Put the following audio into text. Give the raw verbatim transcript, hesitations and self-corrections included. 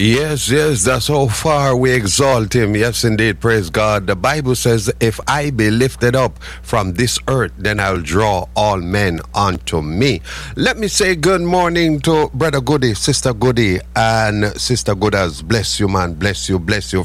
Yes, yes, that's how far we exalt him. Yes, indeed, praise God. The Bible says, if I be lifted up from this earth, then I'll draw all men unto me. Let me say good morning to Brother Goody, Sister Goody, and Sister Goodas. Bless you, man. Bless you, bless you.